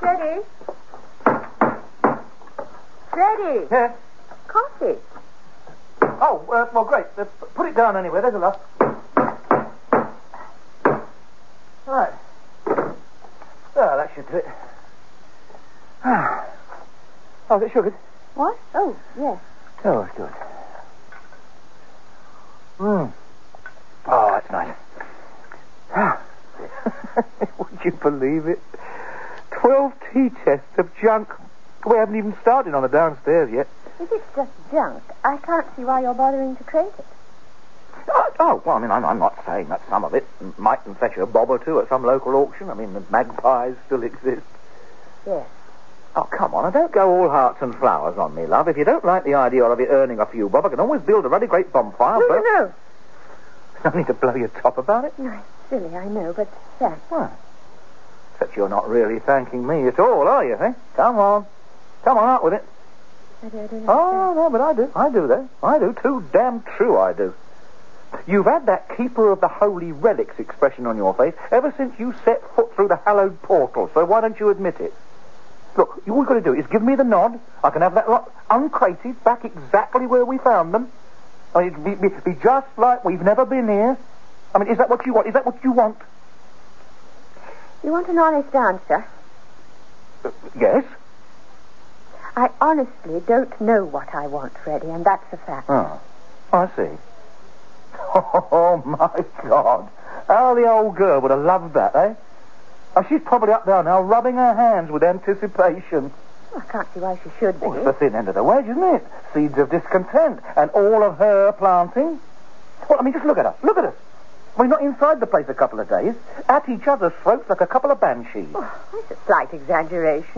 Freddie? Freddie? Yeah? Coffee. Oh, well, great. Put it down anyway. There's a lot. Right. Oh, that should do it. Oh, is it sugared? What? Oh, yes. Oh, it's good. Oh, that's nice. Would you believe it? 12 tea chests of junk. We haven't even started on the downstairs yet. If it's just junk, I can't see why you're bothering to crate it. Well, I mean, I'm not saying that some of it mightn't fetch a bob or two at some local auction. I mean, the magpies still exist. Yes. Oh, come on, don't go all hearts and flowers on me, love. If you don't like the idea of it earning a few bob, I can always build a really great bonfire. No. No need to blow your top about it. No, it's silly, I know, but thanks. Well, except you're not really thanking me at all, are you, eh? Come on, out with it. I don't understand. Oh, no, but I do, though. I do, too damn true I do. You've had that keeper of the holy relics expression on your face ever since you set foot through the hallowed portal, so why don't you admit it? Look, all you've got to do is give me the nod. I can have that lot uncrated back exactly where we found them. I mean, it'd be just like we've never been here. I mean, is that what you want? Is that what you want? You want an honest answer? Yes. I honestly don't know what I want, Freddie, and that's a fact. Oh, I see. Oh, my God. How the old girl would have loved that, eh? Oh, she's probably up there now rubbing her hands with anticipation. I can't see why she should be. Well, it's the thin end of the wedge, isn't it? Seeds of discontent. And all of her planting. Well, I mean, just look at us. Look at us. We're not inside the place a couple of days. At each other's throats like a couple of banshees. Oh, that's a slight exaggeration.